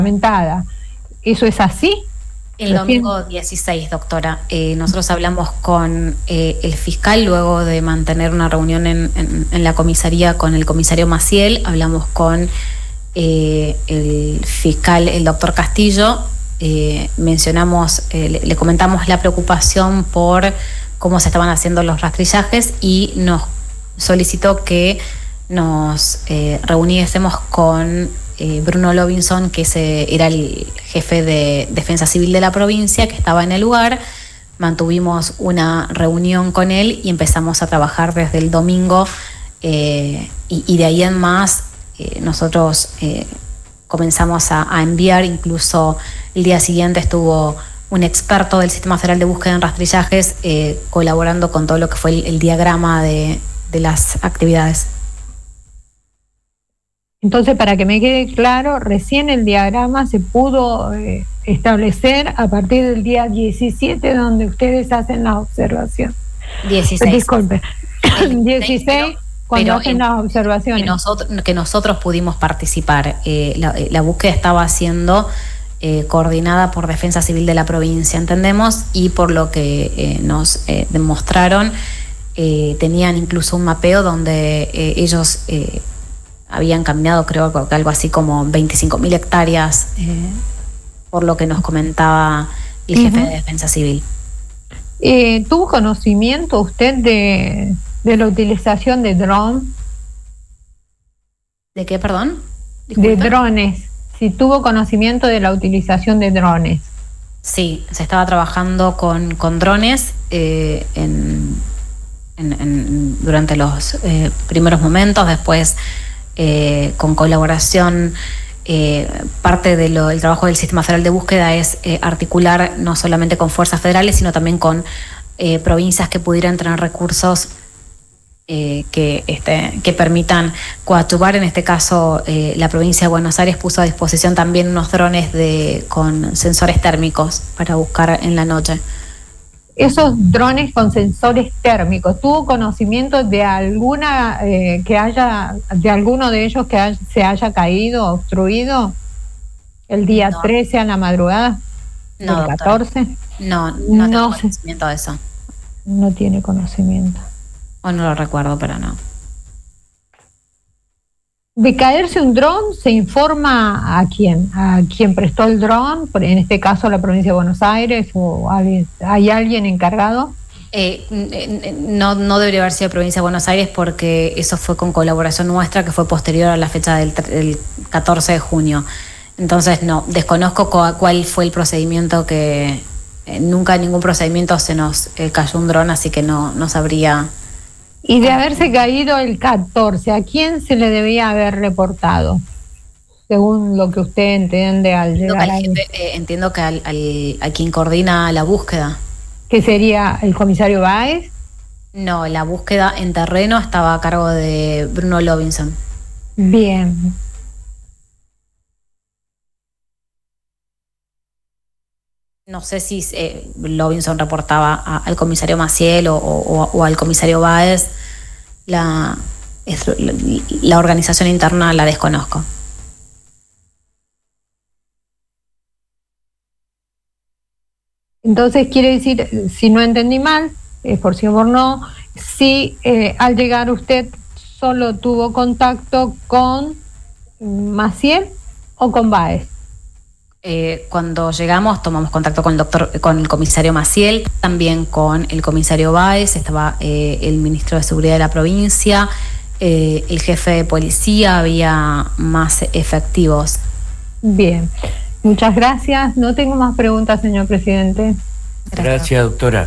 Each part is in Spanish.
lamentada. ¿Eso es así? El domingo 16, doctora, nosotros hablamos con el fiscal luego de mantener una reunión en la comisaría con el comisario Maciel. Hablamos con el fiscal, el doctor Castillo. Mencionamos, le comentamos la preocupación por cómo se estaban haciendo los rastrillajes y nos solicitó que nos reuniésemos con Bruno Lovinson, que era el jefe de Defensa Civil de la provincia, que estaba en el lugar. Mantuvimos una reunión con él y empezamos a trabajar desde el domingo, y de ahí en más nosotros comenzamos a enviar. Incluso el día siguiente estuvo un experto del Sistema Federal de Búsqueda en Rastrillajes colaborando con todo lo que fue el diagrama de las actividades. Entonces, para que me quede claro, recién el diagrama se pudo establecer a partir del día 17, donde ustedes hacen la observación. 16. Disculpe. 16, cuando hacen las observaciones. Que nosotros pudimos participar. La búsqueda estaba siendo coordinada por Defensa Civil de la provincia, entendemos, y por lo que nos demostraron, tenían incluso un mapeo donde ellos habían caminado, creo que algo así como 25.000 hectáreas, por lo que nos comentaba el jefe de Defensa Civil. ¿Tuvo conocimiento usted de la utilización de drones? ¿De qué, perdón? Disculpe. De drones. Si tuvo conocimiento de la utilización de drones. Sí, se estaba trabajando con drones durante los primeros momentos. Después, con colaboración, parte del trabajo del Sistema Federal de Búsqueda es articular no solamente con fuerzas federales, sino también con provincias que pudieran tener recursos que permitan coadyuvar. En este caso, la provincia de Buenos Aires puso a disposición también unos drones con sensores térmicos para buscar en la noche. Esos drones con sensores térmicos, ¿tuvo conocimiento de alguna de alguno de ellos que se haya caído, obstruido el día 13 a la madrugada? No, ¿el 14? No tengo conocimiento de eso. No tiene conocimiento. O no lo recuerdo, pero no. De caerse un dron, ¿se informa a quién? ¿A quién prestó el dron? En este caso, la provincia de Buenos Aires, o ¿hay alguien encargado? No debería haber sido provincia de Buenos Aires, porque eso fue con colaboración nuestra, que fue posterior a la fecha del 14 de junio. Entonces, no, desconozco cuál fue el procedimiento que... nunca en ningún procedimiento se nos cayó un dron, así que no sabría... Y de haberse caído el 14, ¿a quién se le debía haber reportado? Según lo que usted entiende al llegar ahí. Entiendo que a quien coordina la búsqueda. ¿Qué sería el comisario Báez? No, la búsqueda en terreno estaba a cargo de Bruno Lovinson. Bien. No sé si Lovinson reportaba al comisario Maciel o al comisario Báez. La organización interna la desconozco. Entonces quiere decir, si no entendí mal, por sí o por no, si al llegar usted solo tuvo contacto con Maciel o con Báez. Cuando llegamos tomamos contacto con el comisario Maciel, también con el comisario Báez, estaba el ministro de Seguridad de la provincia, el jefe de policía, había más efectivos. Bien, muchas gracias. No tengo más preguntas, señor presidente. Gracias, doctora.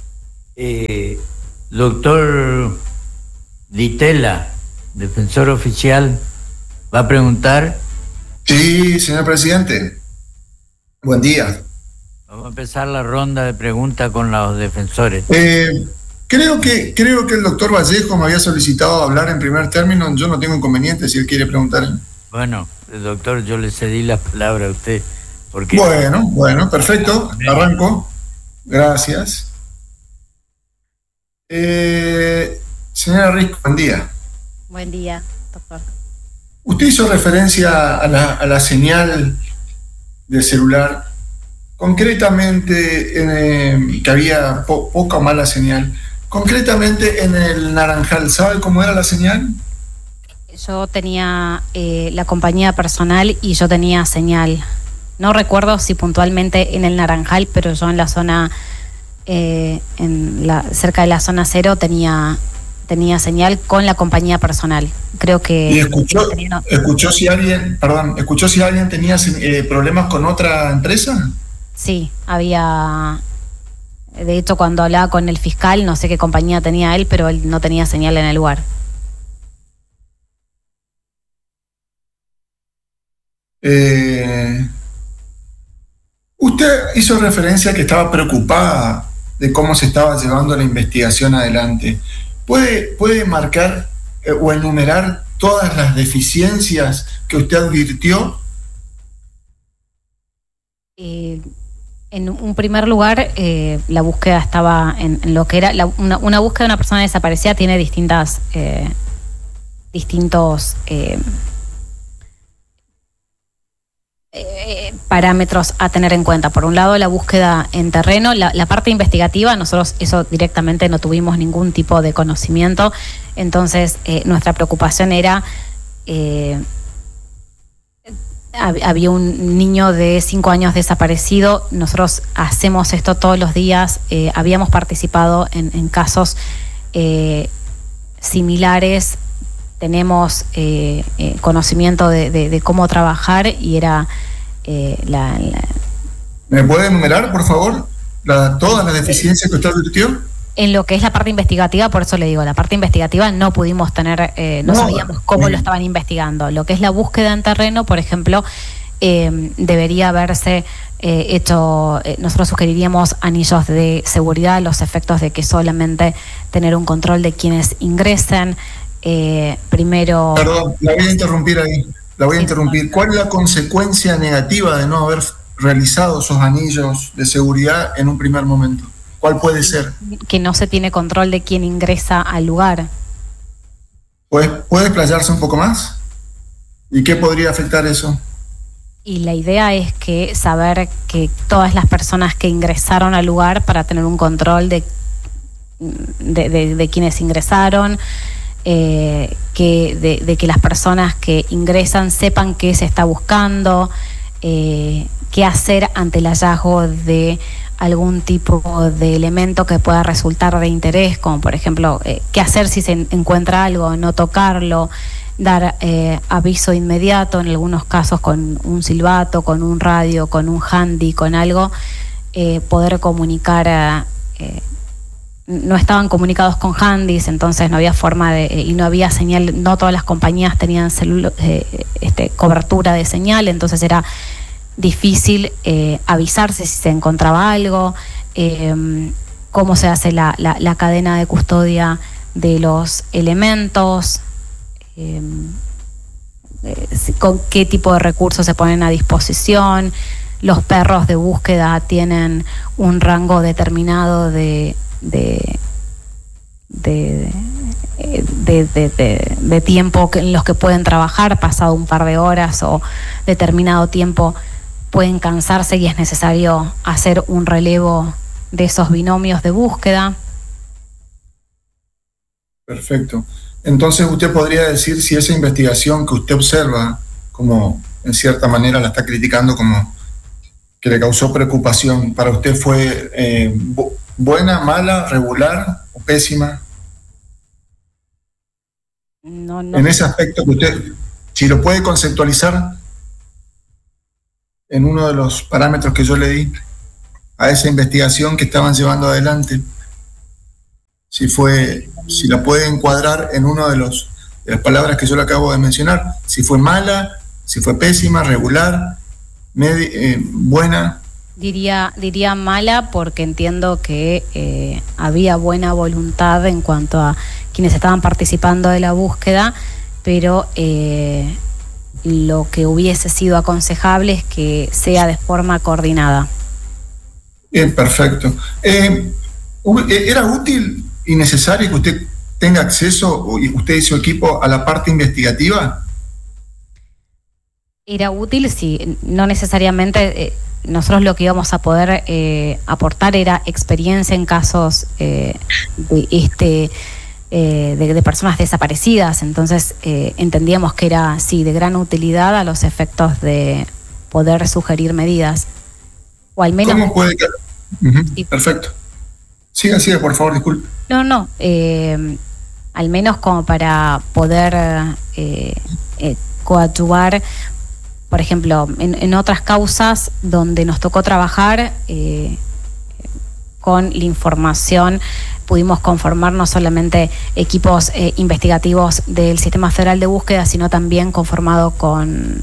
Doctor Ditela, defensor oficial, ¿va a preguntar? Sí, señor presidente. Buen día. Vamos a empezar la ronda de preguntas con los defensores. Creo que el doctor Vallejo me había solicitado hablar en primer término. Yo no tengo inconveniente si él quiere preguntar. Bueno, doctor, yo le cedí la palabra a usted. Porque... Bueno, perfecto. Arranco. Gracias. Señora Risco, buen día. Buen día, doctor. Usted hizo referencia a la señal del celular, concretamente que había poca o mala señal, concretamente en el Naranjal, ¿sabe cómo era la señal? Yo tenía la compañía personal y yo tenía señal. No recuerdo si puntualmente en el Naranjal, pero yo en la zona, cerca de la zona 0 tenía señal con la compañía personal. Creo que... ¿Y escuchó si alguien tenía problemas con otra empresa? Sí, había... De hecho, cuando hablaba con el fiscal, no sé qué compañía tenía él, pero él no tenía señal en el lugar. Usted hizo referencia a que estaba preocupada de cómo se estaba llevando la investigación adelante. ¿Puede marcar o enumerar todas las deficiencias que usted advirtió? En un primer lugar, la búsqueda estaba en lo que era una búsqueda de una persona desaparecida. Tiene distintos parámetros a tener en cuenta. Por un lado, la búsqueda en terreno, la parte investigativa. Nosotros eso directamente no tuvimos ningún tipo de conocimiento, entonces nuestra preocupación era había un niño de 5 años desaparecido. Nosotros hacemos esto todos los días, habíamos participado en casos similares, tenemos conocimiento de cómo trabajar y era ¿Me puede enumerar, por favor, todas las deficiencias que usted advirtió? En lo que es la parte investigativa, por eso le digo, la parte investigativa no pudimos tener, no sabíamos cómo lo estaban investigando. Lo que es la búsqueda en terreno, por ejemplo, debería haberse hecho, nosotros sugeriríamos anillos de seguridad a los efectos de que solamente tener un control de quienes ingresen. Primero... Perdón, la voy a interrumpir ahí. ¿Cuál es la consecuencia negativa de no haber realizado esos anillos de seguridad en un primer momento? ¿Cuál puede ser? Que no se tiene control de quién ingresa al lugar. ¿Puede explayarse un poco más? ¿Y qué podría afectar eso? Y la idea es que saber que todas las personas que ingresaron al lugar, para tener un control de quienes ingresaron, que las personas que ingresan sepan qué se está buscando, qué hacer ante el hallazgo de algún tipo de elemento que pueda resultar de interés, como por ejemplo, qué hacer si se encuentra algo, no tocarlo, dar aviso inmediato, en algunos casos con un silbato, con un radio, con un handy, con algo, poder comunicar. No estaban comunicados con handys, entonces no había forma y no había señal. No todas las compañías tenían cobertura de señal, entonces era difícil avisarse si se encontraba algo, cómo se hace la cadena de custodia de los elementos, con qué tipo de recursos se ponen a disposición. Los perros de búsqueda tienen un rango determinado de tiempo en los que pueden trabajar. Pasado un par de horas o determinado tiempo pueden cansarse y es necesario hacer un relevo de esos binomios de búsqueda. Perfecto. Entonces usted podría decir si esa investigación que usted observa, como en cierta manera la está criticando, como que le causó preocupación, para usted fue buena, mala, regular o pésima. No. En ese aspecto que usted, si lo puede conceptualizar en uno de los parámetros que yo le di a esa investigación que estaban llevando adelante, si la puede encuadrar en uno de las palabras que yo le acabo de mencionar, si fue mala, si fue pésima, regular, buena. Diría mala, porque entiendo que había buena voluntad en cuanto a quienes estaban participando de la búsqueda, pero lo que hubiese sido aconsejable es que sea de forma coordinada. Bien, perfecto. ¿Era útil y necesario que usted tenga acceso, y usted y su equipo, a la parte investigativa? Era útil, sí, no necesariamente. Nosotros lo que íbamos a poder aportar era experiencia en casos de personas desaparecidas. Entonces entendíamos que era, sí, de gran utilidad a los efectos de poder sugerir medidas. O al menos... ¿Cómo puede quedar? Sí. Perfecto. Siga, por favor, disculpe. No. Al menos como para poder coadyuvar, por ejemplo, en otras causas donde nos tocó trabajar con la información, pudimos conformar no solamente equipos investigativos del Sistema Federal de Búsqueda, sino también conformado con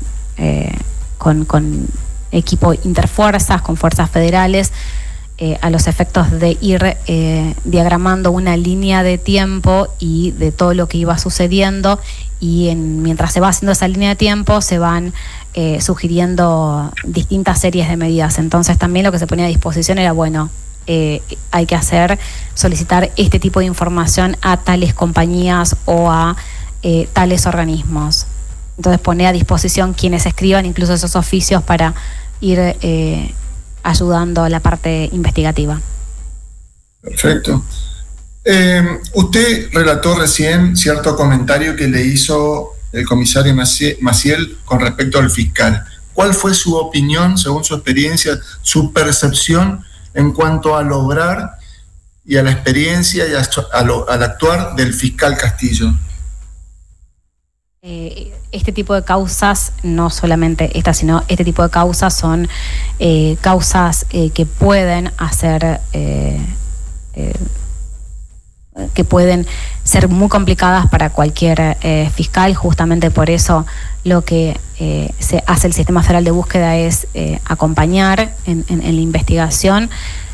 equipo interfuerzas, con fuerzas federales, a los efectos de ir diagramando una línea de tiempo y de todo lo que iba sucediendo, y mientras se va haciendo esa línea de tiempo se van sugiriendo distintas series de medidas. Entonces también lo que se ponía a disposición era, bueno, hay que solicitar este tipo de información a tales compañías o a tales organismos. Entonces pone a disposición quienes escriban incluso esos oficios para ir ayudando a la parte investigativa. Perfecto. Usted relató recién cierto comentario que le hizo el comisario Maciel con respecto al fiscal. ¿Cuál fue su opinión, según su experiencia, su percepción en cuanto al obrar y a la experiencia y al actuar del fiscal Castillo? Este tipo de causas, no solamente esta, sino este tipo de causas son causas que pueden hacer, que pueden ser muy complicadas para cualquier fiscal. Justamente por eso lo que se hace el Sistema Federal de Búsqueda es acompañar en la investigación.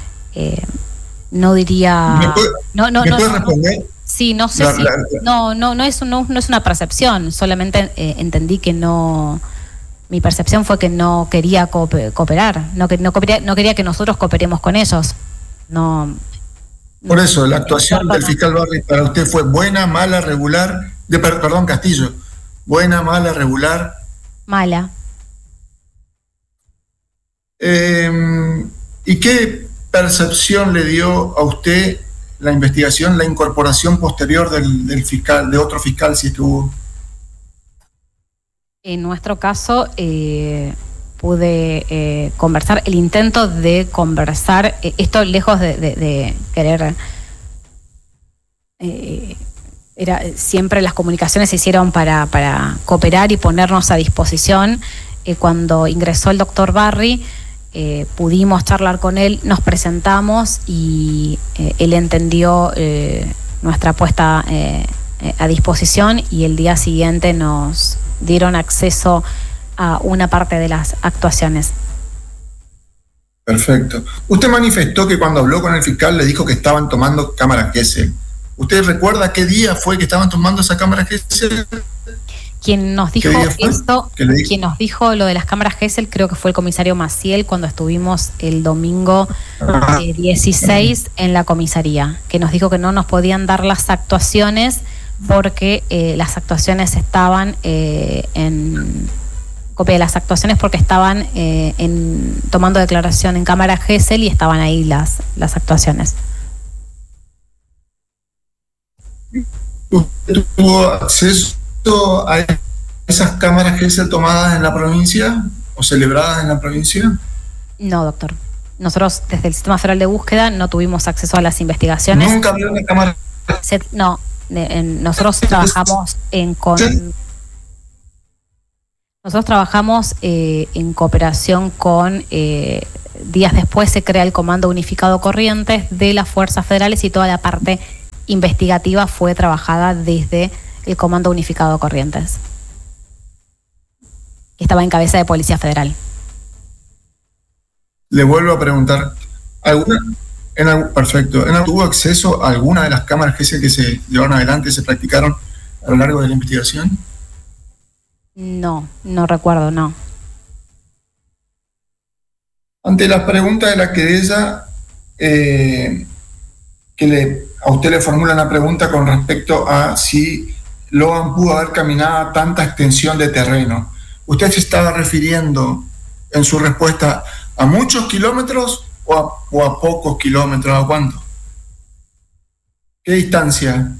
No diría... ¿Me puede responder? Sí, no sé si... No es una percepción, solamente entendí que no... Mi percepción fue que no quería cooperar, no quería que nosotros cooperemos con ellos. No. Por eso, la actuación del fiscal Barry para usted fue buena, mala, regular... Perdón, Castillo. Buena, mala, regular... Mala. ¿Y qué percepción le dio a usted la investigación, la incorporación posterior del fiscal, de otro fiscal, si estuvo? En nuestro caso, pude conversar, el intento de conversar, esto lejos de querer, siempre las comunicaciones se hicieron para cooperar y ponernos a disposición. Cuando ingresó el doctor Barry, pudimos charlar con él, nos presentamos y él entendió nuestra puesta a disposición, y el día siguiente nos dieron acceso a una parte de las actuaciones. Perfecto. Usted manifestó que cuando habló con el fiscal le dijo que estaban tomando cámara Gesell. ¿Usted recuerda qué día fue que estaban tomando esa cámara Gesell? Quien nos dijo esto, quien nos dijo lo de las cámaras Gesell, creo que fue el comisario Maciel, cuando estuvimos el domingo 16 en la comisaría, que nos dijo que no nos podían dar las actuaciones porque las actuaciones estaban copia de las actuaciones porque estaban tomando declaración en cámara Gesell y estaban ahí las actuaciones. ¿Usted tuvo acceso a esas cámaras Gesell tomadas en la provincia o celebradas en la provincia? No, doctor. Nosotros desde el Sistema Federal de Búsqueda no tuvimos acceso a las investigaciones. ¿Nunca vio una cámara? No, nosotros trabajamos nosotros trabajamos en cooperación con... días después se crea el Comando Unificado Corrientes de las Fuerzas Federales, y toda la parte investigativa fue trabajada desde el Comando Unificado Corrientes, que estaba en cabeza de Policía Federal. Le vuelvo a preguntar, perfecto, ¿tuvo acceso a alguna de las cámaras que se llevaron adelante, se practicaron a lo largo de la investigación? No recuerdo, no. Ante las preguntas de la querella, a usted le formulan la pregunta con respecto a si Logan pudo haber caminado a tanta extensión de terreno. ¿usted se estaba refiriendo en su respuesta a muchos kilómetros o a pocos kilómetros? ¿A cuánto? ¿Qué distancia?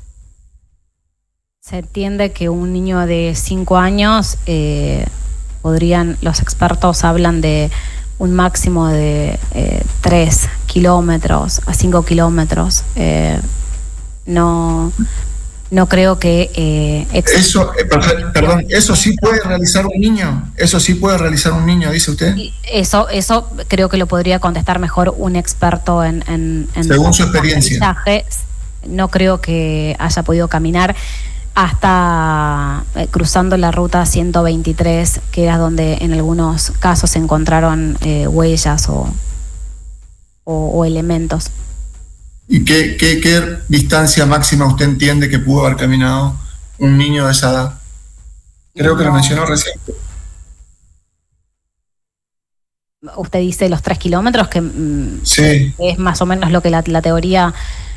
Se entiende que un niño de 5 años los expertos hablan de un máximo de 3 kilómetros a 5 kilómetros. No creo que... ¿Eso sí puede realizar un niño? ¿Eso sí puede realizar un niño, dice usted? Eso creo que lo podría contestar mejor un experto en según su experiencia. No creo que haya podido caminar hasta cruzando la ruta 123, que era donde en algunos casos se encontraron huellas o elementos. ¿Y qué distancia máxima usted entiende que pudo haber caminado un niño de esa edad? Creo que lo mencionó recién. Usted dice los 3 kilómetros, que sí, es más o menos lo que la teoría...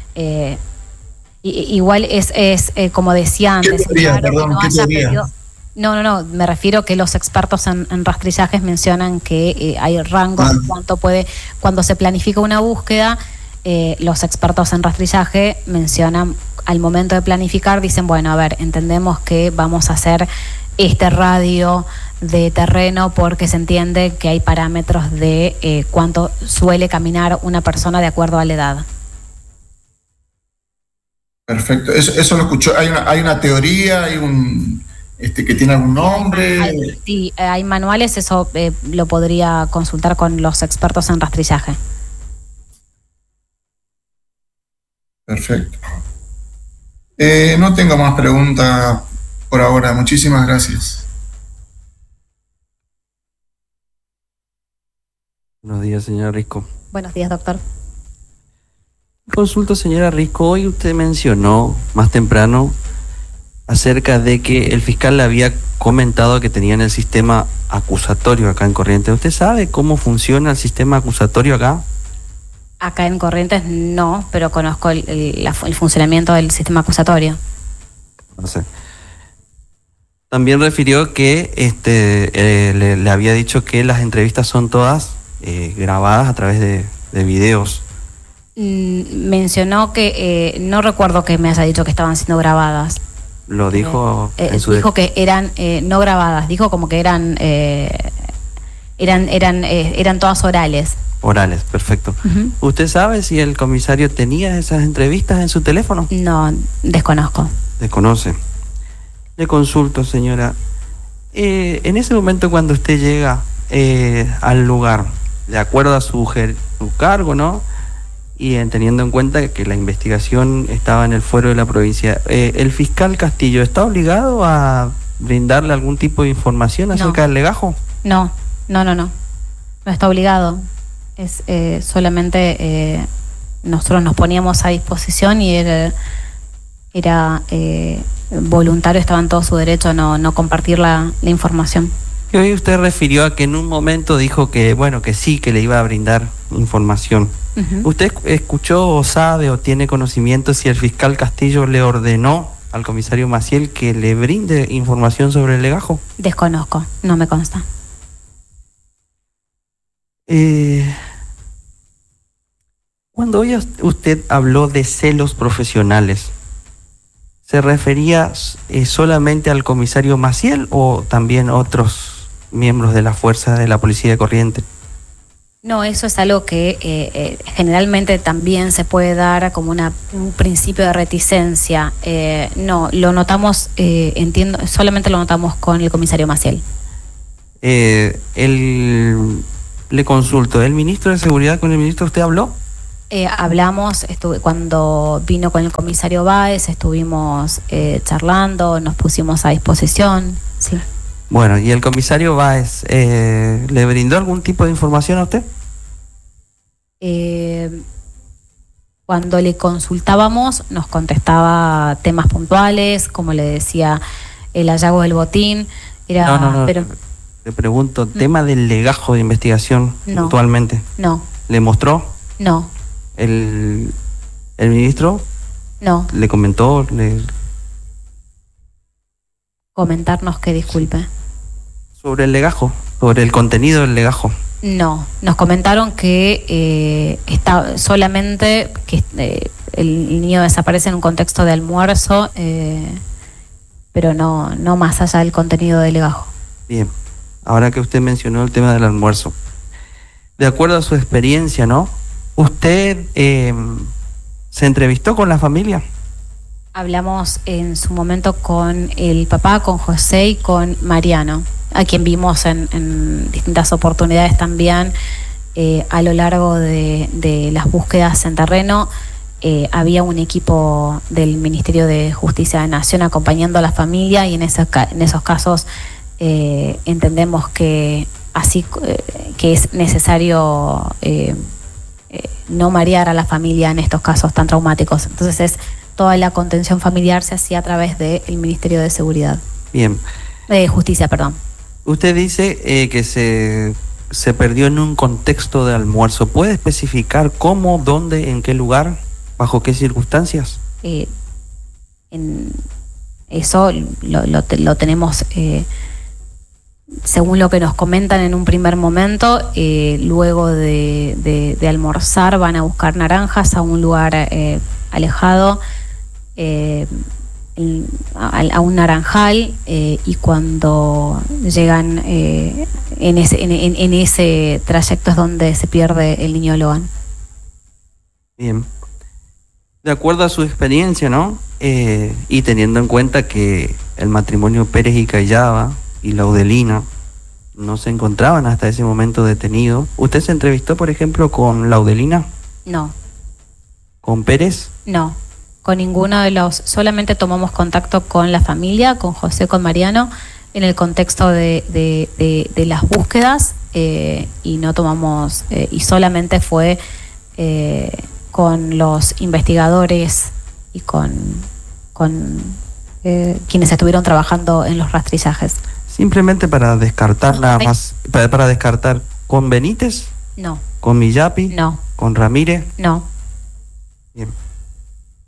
igual es como decía antes. ¿Qué teoría? Perdón, ¿qué teoría? No, me refiero que los expertos en rastrillajes mencionan que hay rangos de cuánto puede... Cuando se planifica una búsqueda... los expertos en rastrillaje mencionan, al momento de planificar, dicen, bueno, a ver, entendemos que vamos a hacer este radio de terreno porque se entiende que hay parámetros de cuánto suele caminar una persona de acuerdo a la edad. Perfecto, eso lo escuchó. Hay una teoría, hay un que tiene algún nombre. Sí, hay manuales, eso lo podría consultar con los expertos en rastrillaje. Perfecto. No tengo más preguntas por ahora. Muchísimas gracias. Buenos días, señora Risco. Buenos días, doctor. Consulto, señora Risco. Hoy usted mencionó más temprano acerca de que el fiscal le había comentado que tenían el sistema acusatorio acá en Corrientes. ¿Usted sabe cómo funciona el sistema acusatorio acá? Acá en Corrientes no, pero conozco el funcionamiento del sistema acusatorio. No sé. También refirió que le había dicho que las entrevistas son todas grabadas a través de videos. Mencionó que no recuerdo que me haya dicho que estaban siendo grabadas. Lo dijo en su... Dijo que eran no grabadas, dijo como que eran todas orales. Orales, perfecto. Uh-huh. ¿Usted sabe si el comisario tenía esas entrevistas en su teléfono? No, desconozco. Desconoce. Le consulto, señora. En ese momento cuando usted llega al lugar, de acuerdo a su cargo, ¿no? Y teniendo en cuenta que la investigación estaba en el fuero de la provincia, ¿el fiscal Castillo está obligado a brindarle algún tipo de información acerca del legajo? No está obligado. Es solamente nosotros nos poníamos a disposición y era voluntario, estaba en todo su derecho no compartir la información. Y hoy usted refirió a que en un momento dijo que bueno, que sí, que le iba a brindar información. Uh-huh. ¿Usted escuchó o sabe o tiene conocimiento si el fiscal Castillo le ordenó al comisario Maciel que le brinde información sobre el legajo? Desconozco, no me consta. Cuando hoy usted habló de celos profesionales, ¿se refería solamente al comisario Maciel o también otros miembros de la fuerza de la policía de Corrientes? No, eso es algo que generalmente también se puede dar como un principio de reticencia. No, lo notamos, entiendo, solamente lo notamos con el comisario Maciel. Le consulto, ¿el ministro de Seguridad, con el ministro usted habló? Hablamos, cuando vino con el comisario Báez, estuvimos charlando, nos pusimos a disposición, sí. Bueno, ¿y el comisario Báez le brindó algún tipo de información a usted? Cuando le consultábamos, nos contestaba temas puntuales, como le decía, el hallazgo del botín. No, pero... Le pregunto, tema del legajo de investigación puntualmente. No. ¿Le mostró? No. ¿El ministro? No. ¿Le comentó? Comentarnos que disculpe. sobre el legajo, sobre el contenido del legajo. No, nos comentaron que está solamente que el niño desaparece en un contexto de almuerzo, pero no más allá del contenido del legajo. Bien, ahora que usted mencionó el tema del almuerzo, de acuerdo a su experiencia, ¿no? ¿Usted se entrevistó con la familia? Hablamos en su momento con el papá, con José y con Mariano, a quien vimos en distintas oportunidades también a lo largo de las búsquedas en terreno. Había un equipo del Ministerio de Justicia de Nación acompañando a la familia y en esos casos entendemos que así que es necesario no marear a la familia en estos casos tan traumáticos. Entonces toda la contención familiar se hacía a través del Ministerio de Seguridad. Bien. Justicia, perdón. Usted dice que se perdió en un contexto de almuerzo. ¿Puede especificar cómo, dónde, en qué lugar, bajo qué circunstancias? En eso lo tenemos, según lo que nos comentan en un primer momento, luego de almorzar van a buscar naranjas a un lugar alejado, a un naranjal, y cuando llegan en ese trayecto es donde se pierde el niño Loan. Bien. De acuerdo a su experiencia, ¿no? Y teniendo en cuenta que el matrimonio Pérez y Callaba y Laudelina no se encontraban hasta ese momento detenidos, ¿usted se entrevistó, por ejemplo, con Laudelina? No. ¿Con Pérez? No. Con ninguno de los, solamente tomamos contacto con la familia, con José, con Mariano, en el contexto de las búsquedas, y no tomamos, y solamente fue con los investigadores y con quienes estuvieron trabajando en los rastrillajes. Simplemente para descartar nada más, para descartar, ¿con Benítez? No. ¿Con Millapi? No. ¿Con Ramírez? No. Bien.